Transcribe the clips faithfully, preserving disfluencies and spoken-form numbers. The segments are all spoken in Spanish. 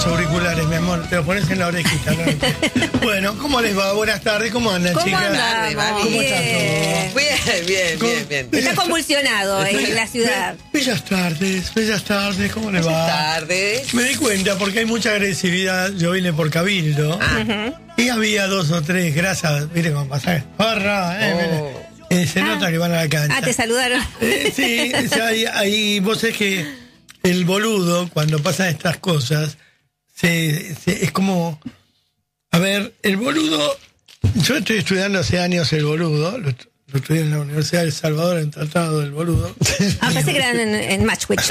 auriculares, mi amor, te los pones en la orejita, ¿no? Bueno, ¿cómo les va? Buenas tardes, ¿cómo andan, ¿Cómo chicas? andamos? ¿Cómo Bien. está todo? Bien, bien, bien, bien. Bellas Está ta- convulsionado Bellas- en la ciudad. Bellas tardes, bellas tardes, ¿cómo les va? Buenas tardes. Me di cuenta porque hay mucha agresividad. Yo vine por Cabildo y había dos o tres grasas, ¿viste cómo pasa? Porra, eh, Oh. mire. Eh, se nota que van a la cancha. Ah, te saludaron. Eh, sí, o sea, ahí, ahí vos sabés que el boludo, cuando pasan estas cosas, se, se- es como. A ver, el boludo. Yo estoy estudiando hace años el boludo, lo, lo estudié en la Universidad de El Salvador, en Tratado del Boludo. Ah, pensé que eran en, en Matchwitch.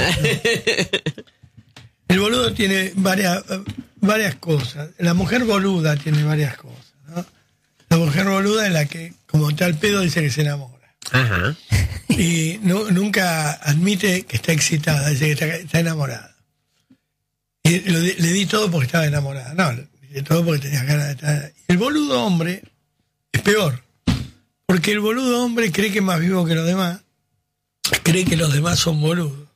El boludo tiene varias, varias cosas. La mujer boluda tiene varias cosas, ¿no? La mujer boluda es la que, como tal pedo, dice que se enamora. Ajá. Y no, nunca admite que está excitada, dice que está, está enamorada. Y lo di- le di todo porque estaba enamorada. No, le di todo porque tenía ganas de estar. El boludo hombre es peor. Porque el boludo hombre cree que es más vivo que los demás. Cree que los demás son boludos.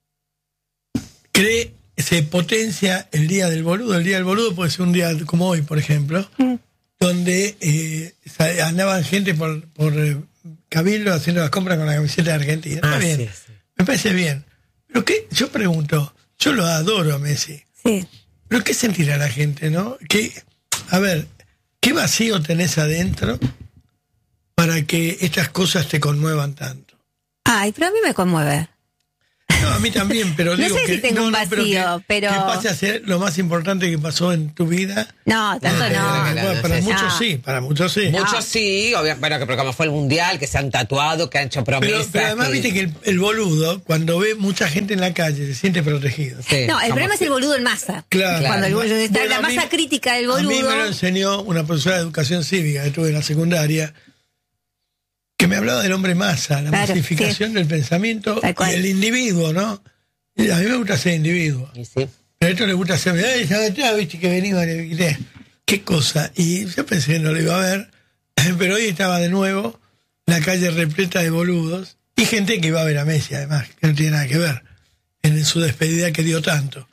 Cree, se potencia el día del boludo. El día del boludo puede ser un día como hoy, por ejemplo, donde eh, sa- andaban gente por, por eh, Cabildo haciendo las compras con la camiseta de Argentina. Está Ah, bien, sí, sí. me parece bien. Pero qué, yo pregunto, yo lo adoro a Messi, Sí. pero ¿qué sentirá la gente, no? ¿Qué, a ver, ¿qué vacío tenés adentro para que estas cosas te conmuevan tanto? Ay, pero a mí me conmueve. No, a mí también, pero No digo sé que... si tengo un pero que- vacío, pero- Que pase a ser lo más importante que pasó en tu vida. No, tanto Eh, no. bueno, no, para no, muchos no. sí, para muchos sí. Muchos sí, obvio, bueno, pero como fue el mundial, que se han tatuado, que han hecho Pero, promesas. pero además viste que el, el boludo, cuando ve mucha gente en la calle, se siente protegido. Sí, No, el como- problema es el boludo en masa. Claro. Cuando el boludo está Bueno, la a mí- masa crítica del A mí me lo boludo. enseñó una profesora de educación cívica que tuve en la secundaria, que me hablaba del hombre masa, la Claro, masificación del pensamiento Tal cual. y el individuo, ¿no? Y a mí me gusta ser individuo. Y sí. Pero a esto le gusta ser, ay, ¿sabes? Ya viste que venía, le grité. ¿Qué cosa? Y yo pensé que no lo iba a ver, pero hoy estaba de nuevo la calle repleta de boludos y gente que iba a ver a Messi, además, que no tiene nada que ver en su despedida que dio tanto.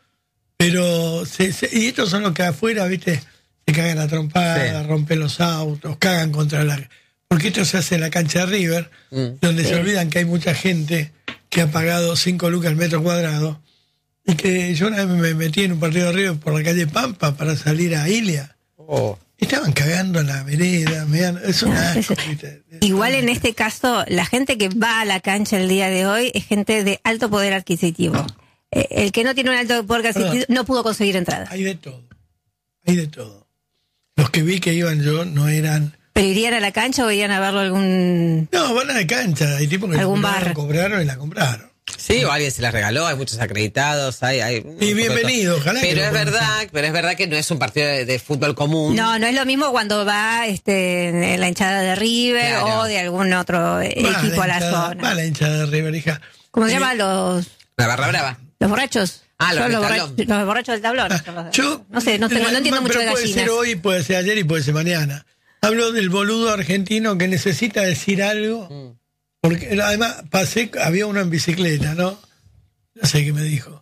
Pero, se, se- y estos son los que afuera, viste, se cagan a trompada, Sí. rompen los autos, cagan contra la... Porque esto se hace en la cancha de River, Mm. donde se olvidan que hay mucha gente que ha pagado cinco lucas al metro cuadrado. Y que yo una vez me metí en un partido de River por la calle Pampa para salir a Ilia. Oh. Estaban cagando en la vereda, meando, es un asco, Eso- ¿viste? Igual en este caso, la gente que va a la cancha el día de hoy es gente de alto poder adquisitivo. Eh, El que no tiene un alto poder adquisitivo no pudo conseguir entrada. Hay de todo, hay de todo. Los que vi que iban yo no eran... ¿Pero irían a la cancha o irían a verlo algún...? No, van a la cancha, hay tipos que Algún la bar. cobraron y la compraron. Sí, o alguien se las regaló, hay muchos acreditados, hay... hay un poco de bienvenido, todo. ojalá que Pero lo es puedan verdad, pero es verdad que no es un partido de, de fútbol común. No, no es lo mismo cuando va este, en la hinchada de River Claro. o de algún otro eh, Va equipo a la hinchada- zona. Va la hinchada de River, hija. ¿Cómo se Eh, llama? Los, La barra brava. los borrachos. Ah, los Son del borrachos, tablón. los borrachos del tablón. Ah, Yo, no sé, no, tengo, no entiendo eh, mucho pero de puede gallinas. ser hoy, puede ser ayer y puede ser mañana. Hablo del boludo argentino que necesita decir algo. Mm. Porque además pasé, había uno en bicicleta, ¿no? No sé qué me dijo.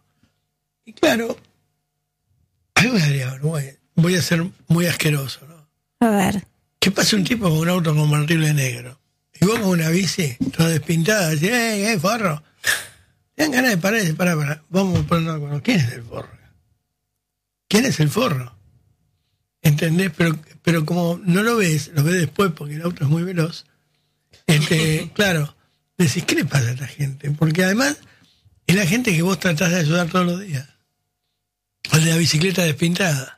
Y claro, a mí me daría vergüenza. Voy a ser muy asqueroso, ¿no? A ver. Que pase un tipo con un auto convertible negro. Y vos con una bici, toda despintada, decís, ¡ey, ey, forro! Te dan ganas de parar y decir, pará, pará, vamos a ponernos de acuerdo. ¿Quién es el forro? ¿Quién es el forro? ¿Entendés? Pero, pero como no lo ves, lo ves después porque el auto es muy veloz, este, claro, decís, ¿qué le pasa a esta gente? Porque además es la gente que vos tratás de ayudar todos los días. Al de la bicicleta despintada.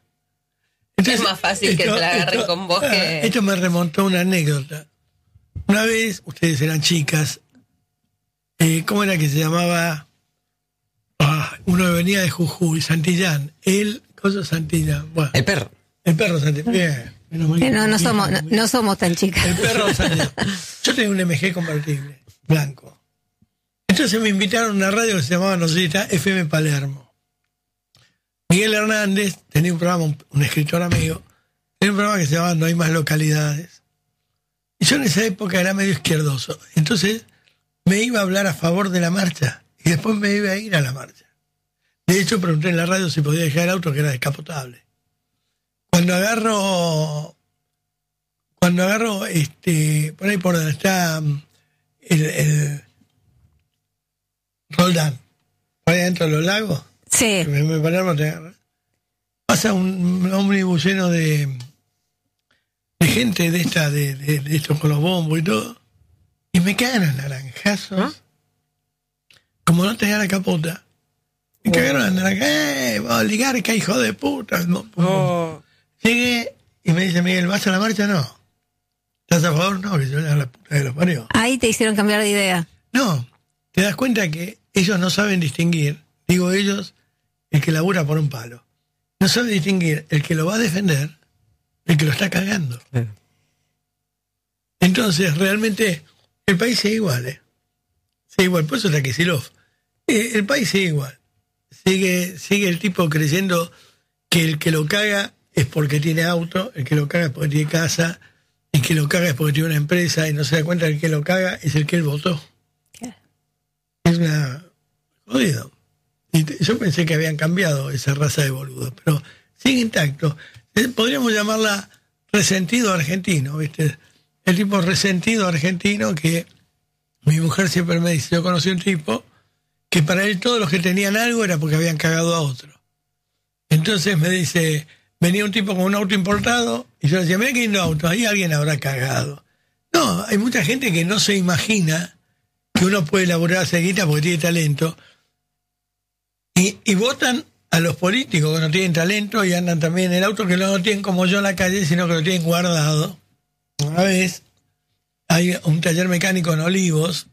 Es más fácil que te la agarren con vos ah, que- Esto me remontó a una anécdota. Una vez, ustedes eran chicas, eh, ¿cómo era que se llamaba? Ah, uno que venía de Jujuy, Santillán. El, cosa Santillán. Bueno, El perro. el perro Santillán. Bien, menos mal que- Eh, No, no somos, no, no somos tan chicas. El perro Santillán. Yo tenía un M G convertible, blanco. Entonces me invitaron a una radio que se llamaba, no sé si está, F M Palermo. Miguel Hernández tenía un programa, un, un escritor amigo, tenía un programa que se llamaba No hay más localidades. Y yo en esa época era medio izquierdoso. Entonces me iba a hablar a favor de la marcha y después me iba a ir a la marcha. De hecho, pregunté en la radio si podía dejar el auto, que era descapotable. Cuando agarro, cuando agarro, este, por ahí por donde está el, el Roldán, por ahí dentro de los lagos, sí. me, me pararon, te agarra. Pasa un ómnibus lleno de, de gente de esta, de, de, de estos con los bombos y todo, y me cagan los naranjazos. ¿Ah? Como no tenía la capota, me oh. cagaron los naranjazos. ¡Eh, oligarca, hijo de puta! No, oh. Llegué y me dice Miguel, ¿vas a la marcha? No. ¿Estás a favor? No, que yo le la puta de los parió. Ahí te hicieron cambiar de idea. No, te das cuenta que ellos no saben distinguir, digo ellos, el que labura por un palo. No sabe distinguir el que lo va a defender del que lo está cagando. Sí. Entonces, realmente, el país sigue igual, ¿eh? Sigue igual, por eso está Kicillof. Eh, el país sigue igual. Sigue, sigue el tipo creyendo que el que lo caga es porque tiene auto, el que lo caga es porque tiene casa, el que lo caga es porque tiene una empresa, y no se da cuenta que el que lo caga es el que él votó. ¿Qué? Es una... jodido. Y yo pensé que habían cambiado esa raza de boludos, pero sigue intacto. Podríamos llamarla resentido argentino, ¿viste? El tipo resentido argentino que mi mujer siempre me dice, yo conocí un tipo que para él todos los que tenían algo era porque habían cagado a otro. Entonces me dice, venía un tipo con un auto importado y yo decía, mira qué lindo auto, ahí alguien habrá cagado. No, hay mucha gente que no se imagina que uno puede elaborar esa guita porque tiene talento. Y, y votan a los políticos que no tienen talento y andan también en el auto, que no lo tienen como yo en la calle, sino que lo tienen guardado. Una vez hay un taller mecánico en Olivos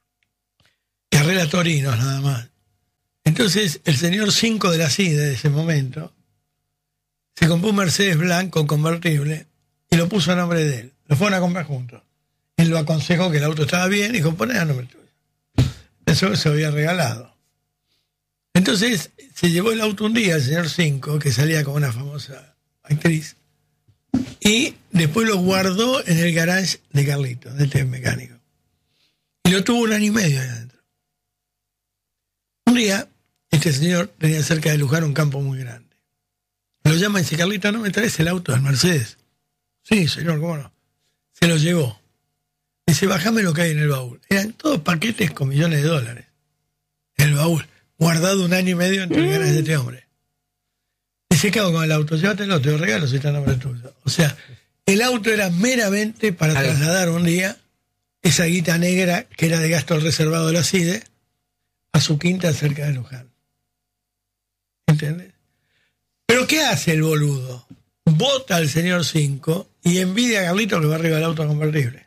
que arregla torinos nada más. Entonces el señor cinco de la C I D de ese momento se compró un Mercedes blanco convertible y lo puso a nombre de él. Lo fueron a comprar juntos. Él lo aconsejó que el auto estaba bien y dijo, poné a nombre tuyo. Eso se había regalado. Entonces se llevó el auto un día el señor cinco, que salía con una famosa actriz, y después lo guardó en el garage de Carlitos, del taller mecánico. Y lo tuvo un año y medio ahí adentro. Un día, este señor tenía cerca de Luján un campo muy grande. Lo llama y dice, Carlitos, ¿no me traes el auto del Mercedes? Sí, señor, ¿cómo no? Se lo llevó. Dice, bajame lo que hay en el baúl. Eran todos paquetes con millones de dólares. En el baúl. Guardado un año y medio entre el garage de este hombre. Dice, ¿qué hago con el auto? Llévatelo, te lo regalo si está a nombre tuyo. O sea, el auto era meramente para Ay. trasladar un día esa guita negra que era de gasto reservado de la C I D E a su quinta cerca de Luján. ¿Entendés? Pero ¿qué hace el boludo? Vota al señor cinco y envidia a Carlito que va arriba del auto convertible.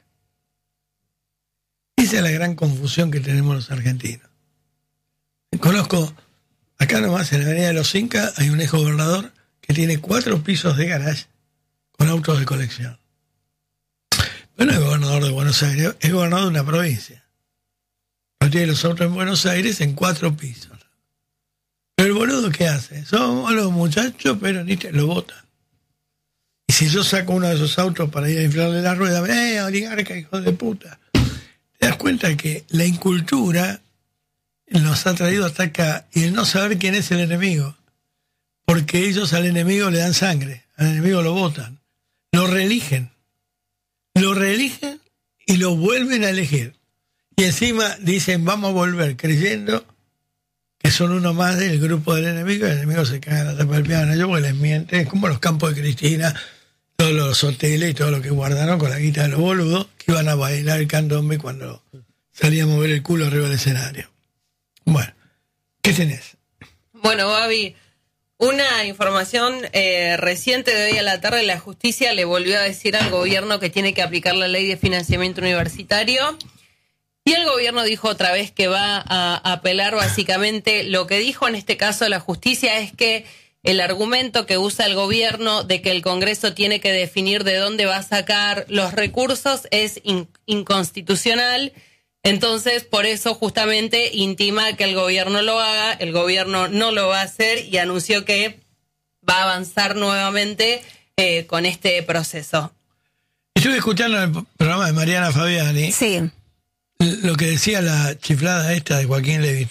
Esa es la gran confusión que tenemos los argentinos. Conozco, acá nomás en la avenida de los Incas hay un ex gobernador que tiene cuatro pisos de garage con autos de colección. Pero no es gobernador de Buenos Aires, es gobernador de una provincia. Pero tiene los autos en Buenos Aires en cuatro pisos. Pero el boludo, ¿qué hace? Somos los muchachos peronistas, lo votan. Y si yo saco uno de esos autos para ir a inflarle la rueda, ¡eh, oligarca, hijo de puta! Te das cuenta que la incultura nos ha traído hasta acá, y el no saber quién es el enemigo, porque ellos al enemigo le dan sangre, al enemigo lo votan, lo reeligen, lo reeligen y lo vuelven a elegir, y encima dicen vamos a volver, creyendo que son uno más del grupo del enemigo, y el enemigo se caga en la tapa del piano, yo porque les miente, es como los campos de Cristina, todos los hoteles y todo lo que guardaron con la guita de los boludos, que iban a bailar el candombe cuando salía a mover el culo arriba del escenario. Bueno, ¿qué tenés? Bueno, Babi, una información eh, reciente de hoy a la tarde, la justicia le volvió a decir al gobierno que tiene que aplicar la ley de financiamiento universitario, y el gobierno dijo otra vez que va a apelar. Básicamente lo que dijo en este caso la justicia es que el argumento que usa el gobierno de que el Congreso tiene que definir de dónde va a sacar los recursos es in- inconstitucional. Entonces, por eso justamente intima que el gobierno lo haga, el gobierno no lo va a hacer y anunció que va a avanzar nuevamente eh, con este proceso. Estuve escuchando el programa de Mariana Fabiani. Sí. Lo que decía la chiflada esta de Joaquín Levington.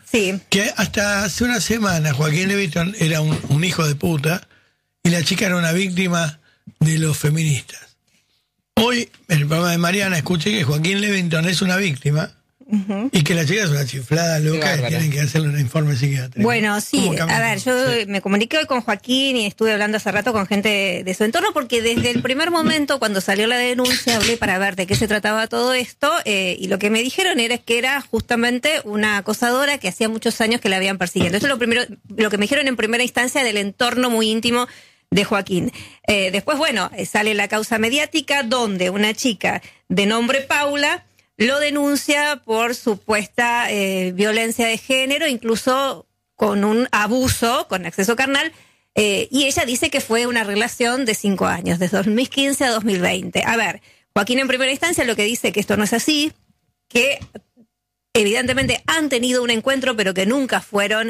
Sí. Que hasta hace una semana Joaquín Levington era un, un hijo de puta y la chica era una víctima de los feministas. Hoy, en el programa de Mariana, escuché que Joaquín Levington es una víctima. Uh-huh. Y que la chica es una chiflada loca y tienen que hacerle un informe psiquiátrico. Bueno, sí, a ver, yo sí. me comuniqué hoy con Joaquín y estuve hablando hace rato con gente de, de su entorno, porque desde el primer momento, cuando salió la denuncia, hablé para ver de qué se trataba todo esto, eh, y lo que me dijeron era que era justamente una acosadora que hacía muchos años que la habían persiguiendo. Eso es lo primero, lo que me dijeron en primera instancia del entorno muy íntimo de Joaquín. Eh, después, bueno, sale la causa mediática donde una chica de nombre Paula lo denuncia por supuesta eh, violencia de género, incluso con un abuso, con acceso carnal, eh, y ella dice que fue una relación de cinco años, desde dos mil quince a dos mil veinte. A ver, Joaquín en primera instancia lo que dice que esto no es así, que evidentemente han tenido un encuentro, pero que nunca fueron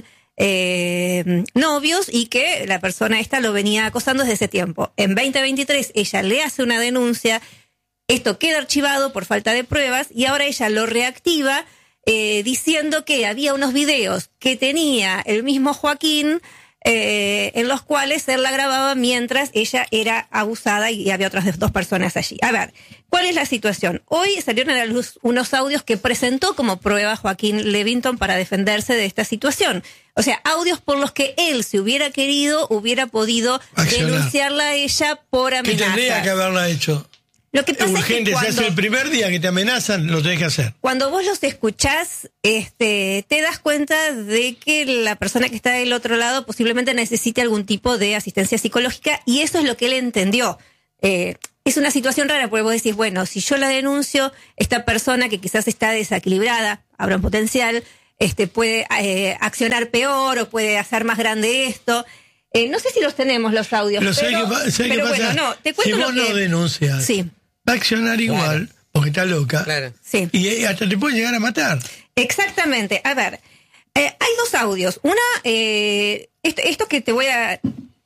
eh, novios y que la persona esta lo venía acosando desde ese tiempo. En veinte veintitrés ella le hace una denuncia. Esto queda archivado por falta de pruebas y ahora ella lo reactiva eh, diciendo que había unos videos que tenía el mismo Joaquín eh, en los cuales él la grababa mientras ella era abusada y había otras dos personas allí. A ver, ¿cuál es la situación? Hoy salieron a la luz unos audios que presentó como prueba Joaquín Levington para defenderse de esta situación. O sea, audios por los que él, si hubiera querido, hubiera podido accionar, denunciarla a ella por amenazas. ¿Qué tendría que haberla hecho? Lo que pasa urgente, es que cuando, se hace el primer día que te amenazan, lo tenés que hacer. Cuando vos los escuchás, este, te das cuenta de que la persona que está del otro lado posiblemente necesite algún tipo de asistencia psicológica y eso es lo que él entendió. Eh, es una situación rara porque vos decís, bueno, si yo la denuncio, esta persona que quizás está desequilibrada, habrá un potencial, este, puede eh, accionar peor o puede hacer más grande esto. Eh, no sé si los tenemos los audios, pero, pero, pero, ¿sabes qué pasa? Bueno, no, te cuento si vos lo que... no denuncias, sí. va a accionar igual, claro, porque está loca, claro, sí, y hasta te puede llegar a matar. Exactamente. A ver, eh, hay dos audios. Una, eh, esto, estos que te voy a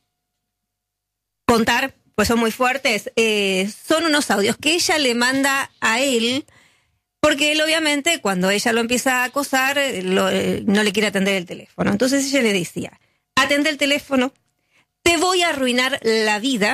contar, pues son muy fuertes, eh, son unos audios que ella le manda a él, porque él obviamente cuando ella lo empieza a acosar, lo, eh, no le quiere atender el teléfono. Entonces ella le decía, atende el teléfono, te voy a arruinar la vida,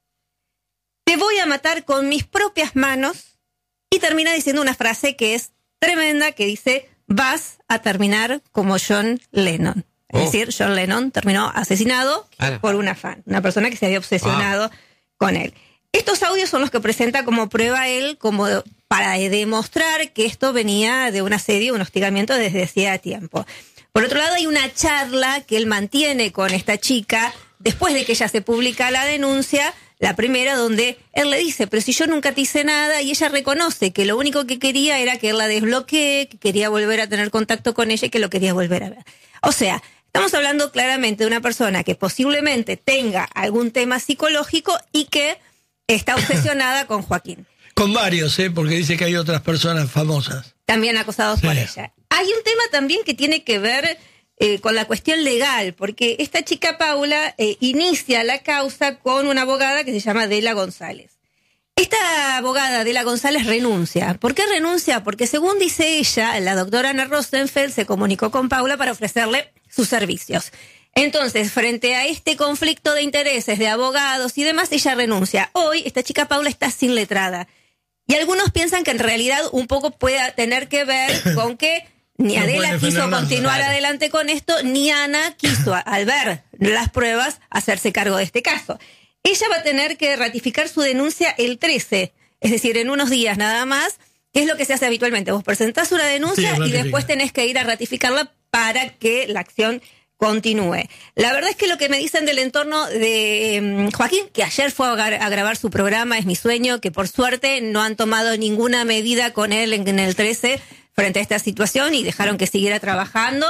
te voy a matar con mis propias manos, y termina diciendo una frase que es tremenda, que dice, vas a terminar como John Lennon. Es oh. decir, John Lennon terminó asesinado ah. por una fan, una persona que se había obsesionado wow. con él. Estos audios son los que presenta como prueba él, como para demostrar que esto venía de un asedio, un hostigamiento desde hacía tiempo. Por otro lado, hay una charla que él mantiene con esta chica después de que ella se publica la denuncia, la primera, donde él le dice, pero si yo nunca te hice nada, y ella reconoce que lo único que quería era que él la desbloquee, que quería volver a tener contacto con ella y que lo quería volver a ver. O sea, estamos hablando claramente de una persona que posiblemente tenga algún tema psicológico y que está obsesionada con Joaquín. Con varios, ¿eh? Porque dice que hay otras personas famosas. También acosados sí. por ella. Hay un tema también que tiene que ver eh, con la cuestión legal, porque esta chica Paula eh, inicia la causa con una abogada que se llama Adela González. Esta abogada, Adela González, renuncia. ¿Por qué renuncia? Porque según dice ella, la doctora Ana Rosenfeld se comunicó con Paula para ofrecerle sus servicios. Entonces, frente a este conflicto de intereses de abogados y demás, ella renuncia. Hoy, esta chica Paula está sin letrada. Y algunos piensan que en realidad un poco pueda tener que ver con que ni Adela no quiso continuar nada. adelante con esto, ni Ana quiso, al ver las pruebas, hacerse cargo de este caso. Ella va a tener que ratificar su denuncia el trece, es decir, en unos días nada más, que es lo que se hace habitualmente. Vos presentás una denuncia sí, y después tenés que ir a ratificarla para que la acción continúe. La verdad es que lo que me dicen del entorno de um, Joaquín, que ayer fue a, a grabar su programa Es mi sueño, que por suerte no han tomado ninguna medida con él en, en el trece frente a esta situación y dejaron que siguiera trabajando.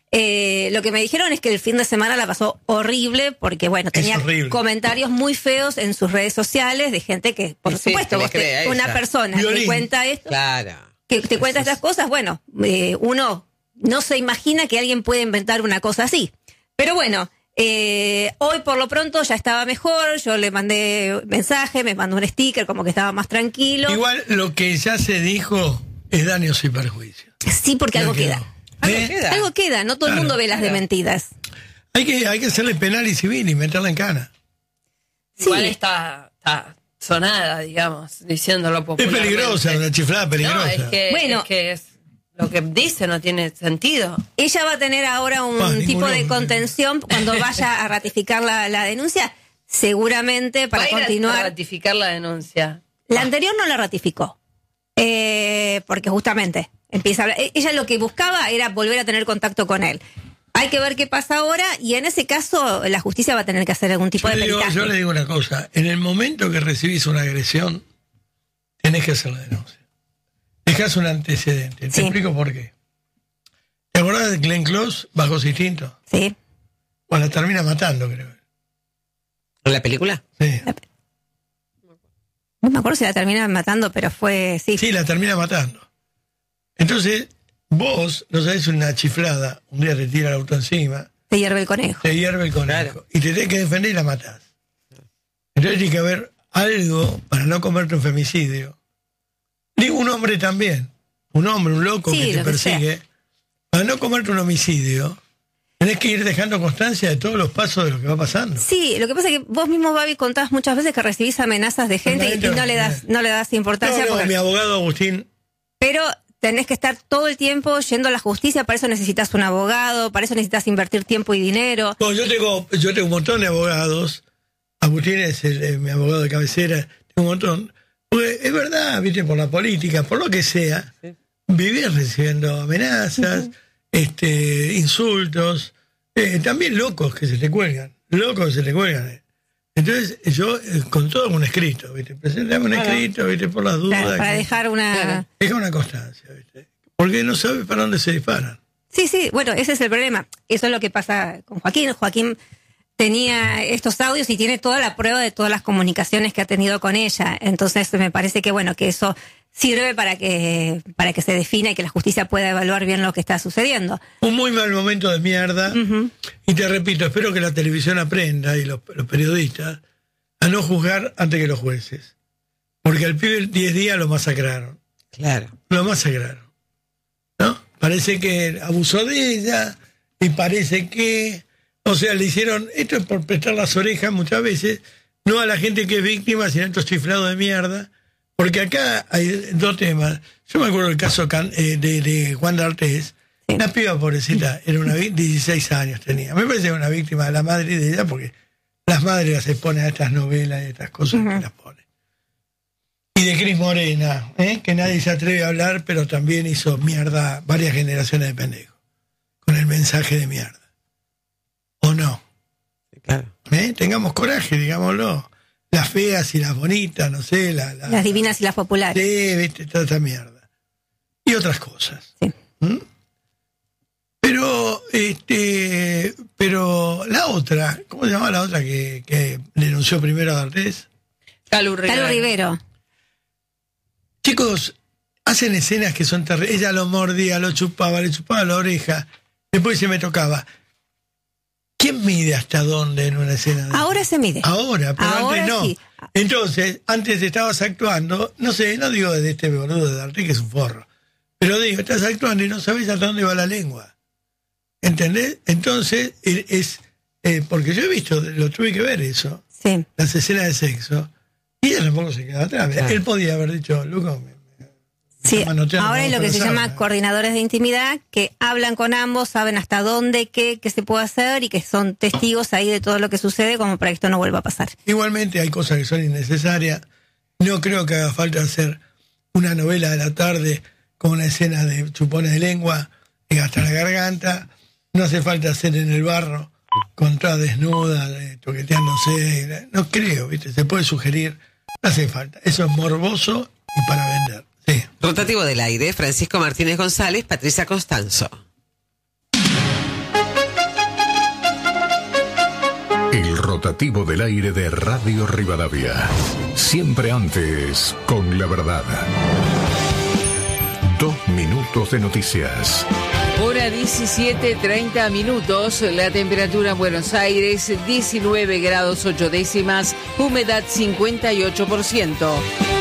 Eh, lo que me dijeron es que el fin de semana la pasó horrible porque, bueno, tenía comentarios muy feos en sus redes sociales de gente que, por sí, supuesto, vos te, una persona Violín. que cuenta esto, claro. que te cuenta estas cosas, bueno, eh, uno no se imagina que alguien puede inventar una cosa así. Pero bueno, eh, hoy por lo pronto ya estaba mejor, yo le mandé mensaje, me mandó un sticker como que estaba más tranquilo. Igual lo que ya se dijo es daños y perjuicios. Sí, porque algo queda. Algo ¿Eh? queda. Algo queda, no todo el Claro, mundo ve las claro. de mentiras. Hay que, hay que hacerle penal y civil y meterla en cana. Igual Sí. está, está sonada, digamos, diciéndolo Es popularmente. peligrosa, una chiflada peligrosa. No, es que, Bueno. es que es- lo que dice no tiene sentido. Ella va a tener ahora un Ah, ningún tipo de hombre. contención cuando vaya a ratificar la, la denuncia, seguramente para Va a ir a continuar. ratificar la denuncia. La anterior no la ratificó, eh, porque justamente empieza a hablar. E- Ella lo que buscaba era volver a tener contacto con él. Hay que ver qué pasa ahora y en ese caso la justicia va a tener que hacer algún tipo Yo de le, digo, peritaje. yo le digo una cosa, en el momento que recibís una agresión, tenés que hacer la denuncia. Dejás un antecedente. Te Sí. explico por qué. ¿Te acordás de Glenn Close, Bajo su instinto? Sí. Bueno, la termina matando, creo. ¿En la película? Sí. No me acuerdo si la terminan matando, pero fue, sí. Sí, la termina matando. Entonces, vos, no sabés, una chiflada, un día te tira el auto encima, Se hierve el conejo. te hierve el conejo, Claro. y te tenés que defender y la matás. Entonces tiene que haber algo para no comerte un femicidio. Digo un hombre también, un hombre, un loco Sí, que te lo que persigue, para no comerte un homicidio, tenés que ir dejando constancia de todos los pasos de lo que va pasando. Sí, lo que pasa es que vos mismo, Babi, contás muchas veces que recibís amenazas de gente y, y no le das no le das importancia. No, no, porque- mi abogado Agustín, Pero tenés que estar todo el tiempo yendo a la justicia, para eso necesitas un abogado, para eso necesitas invertir tiempo y dinero. no, yo tengo, yo tengo un montón de abogados. Agustín es el, eh, mi abogado de cabecera, tengo un montón. Porque es verdad, viste, por la política, por lo que sea, vivís recibiendo amenazas, este, insultos, eh, también locos que se te cuelgan, locos que se te cuelgan. eh. Entonces, yo eh, con todo un escrito, viste, presentame un escrito, viste, por las dudas. Para, para que- dejar una... Deja una constancia, viste. Porque no sabes para dónde se disparan. Sí, sí, bueno, ese es el problema. Eso es lo que pasa con Joaquín. Joaquín tenía estos audios y tiene toda la prueba de todas las comunicaciones que ha tenido con ella. Entonces me parece que bueno, que eso sirve para que para que se defina y que la justicia pueda evaluar bien lo que está sucediendo. Un muy mal momento de mierda. Ujú. Y te repito, espero que la televisión aprenda y los, los periodistas a no juzgar antes que los jueces. Porque al pibe diez días lo masacraron. Claro. Lo masacraron. ¿No? Parece que abusó de ella y parece que... O sea, le hicieron... Esto es por prestar las orejas muchas veces, no a la gente que es víctima, sino a estos chiflados de mierda. Porque acá hay dos temas. Yo me acuerdo del caso can- eh, de, de Juan D'Artés. Sí. La piba pobrecita era una vi- dieciséis años tenía. Me parece una víctima de la madre de ella porque las madres las exponen a estas novelas y estas cosas Ujú. que las ponen. Y de Cris Morena, ¿eh? Que nadie se atreve a hablar, pero también hizo mierda varias generaciones de pendejos. Con el mensaje de mierda. ¿O no? Claro. ¿Eh? Tengamos coraje, digámoslo. Las feas y las bonitas, no sé, la, la- Las divinas y las populares. Sí, viste, toda esta mierda. Y otras cosas. Sí. ¿Mm? Pero, este, pero la otra, ¿cómo se llama la otra que, que denunció primero a D'Artés? Calu Rivera. Carlos Rivero. Chicos, hacen escenas que son terribles. Ella lo mordía, lo chupaba, le chupaba la oreja, después se me tocaba. ¿Quién mide hasta dónde en una escena? de- Ahora se mide. Ahora, pero Ahora antes no. sí. Entonces, antes estabas actuando, no sé, no digo de este boludo de D'Artés que es un forro, pero digo, estás actuando y no sabes hasta dónde va la lengua. ¿Entendés? Entonces, e- es, eh, porque yo he visto, lo tuve que ver eso, Sí. las escenas de sexo, y ella tampoco se quedó atrás. Claro. Él podía haber dicho, Luco, me- me- Sí, me manotearon ahora hay lo como que se perro llama sarna. coordinadores de intimidad, que hablan con ambos, saben hasta dónde, qué, qué se puede hacer y que son testigos ahí de todo lo que sucede como para que esto no vuelva a pasar. Igualmente hay cosas que son innecesarias. No creo que haga falta hacer una novela de la tarde con una escena de chupones de lengua y hasta la garganta. No hace falta hacer en el barro con toda desnuda, de- toqueteándose. No creo, ¿viste? Se puede sugerir. No hace falta. Eso es morboso y para vender. Sí. Rotativo del aire, Francisco Martínez González, Patricia Constanzo. El rotativo del aire de Radio Rivadavia. Siempre antes, con la verdad. Dos minutos de noticias. Hora diecisiete, treinta minutos, la temperatura en Buenos Aires diecinueve grados ocho décimas, humedad cincuenta y ocho por ciento.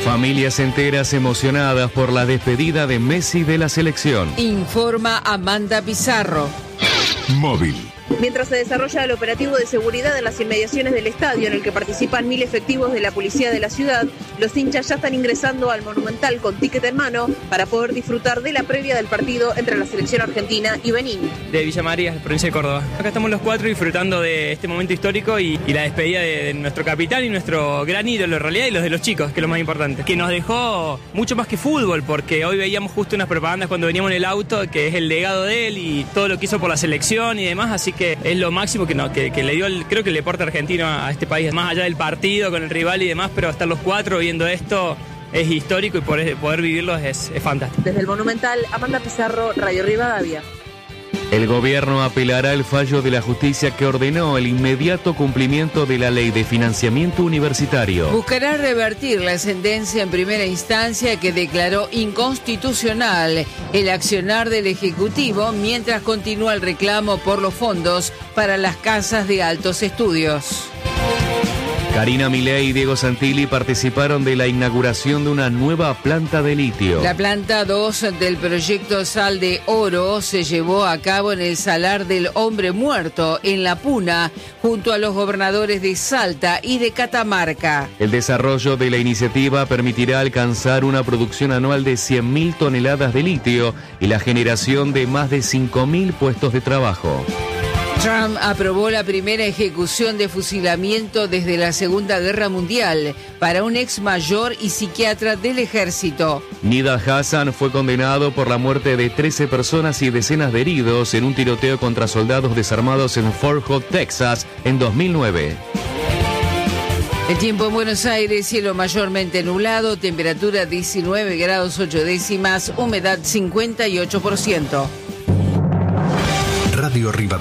Familias enteras emocionadas por la despedida de Messi de la selección. Informa Amanda Pizarro. Móvil. Mientras se desarrolla el operativo de seguridad en las inmediaciones del estadio, en el que participan mil efectivos de la policía de la ciudad, los hinchas ya están ingresando al Monumental con ticket en mano para poder disfrutar de la previa del partido entre la selección argentina y Benín. De Villa María, provincia de Córdoba. Acá estamos los cuatro disfrutando de este momento histórico y, y la despedida de, de nuestro capitán y nuestro gran ídolo en realidad, y los de los chicos, que es lo más importante. Que nos dejó mucho más que fútbol, porque hoy veíamos justo unas propagandas cuando veníamos en el auto, que es el legado de él y todo lo que hizo por la selección y demás, así que es lo máximo que, no, que, que le dio, el, creo que el deporte argentino a, a este país, más allá del partido con el rival y demás, pero estar los cuatro viendo esto es histórico y poder, poder vivirlo es, es fantástico. Desde el Monumental, Amanda Pizarro, Radio Rivadavia. El gobierno apelará el fallo de la justicia que ordenó el inmediato cumplimiento de la ley de financiamiento universitario. Buscará revertir la sentencia en primera instancia que declaró inconstitucional el accionar del Ejecutivo mientras continúa el reclamo por los fondos para las casas de altos estudios. Karina Milei y Diego Santilli participaron de la inauguración de una nueva planta de litio. La planta dos del proyecto Sal de Oro se llevó a cabo en el Salar del Hombre Muerto, en La Puna, junto a los gobernadores de Salta y de Catamarca. El desarrollo de la iniciativa permitirá alcanzar una producción anual de cien mil toneladas de litio y la generación de más de cinco mil puestos de trabajo. Trump aprobó la primera ejecución de fusilamiento desde la Segunda Guerra Mundial para un ex mayor y psiquiatra del ejército. Nidal Hassan fue condenado por la muerte de trece personas y decenas de heridos en un tiroteo contra soldados desarmados en Fort Hood, Texas, en dos mil nueve. El tiempo en Buenos Aires, cielo mayormente nublado, temperatura diecinueve grados ocho décimas, humedad cincuenta y ocho por ciento. Radio Rivadavia.